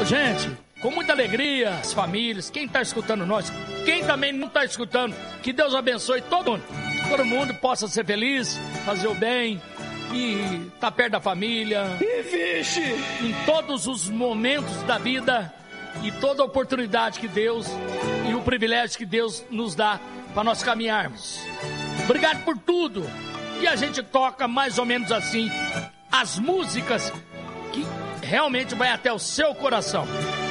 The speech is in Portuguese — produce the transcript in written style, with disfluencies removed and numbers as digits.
gente, com muita alegria, as famílias, quem está escutando nós, quem também não está escutando, que Deus abençoe todo mundo possa ser feliz, fazer o bem e estar perto da família. E vixe! Em todos os momentos da vida e toda a oportunidade que Deus e o privilégio que Deus nos dá para nós caminharmos. Obrigado por tudo. E a gente toca mais ou menos assim as músicas que realmente vai até o seu coração.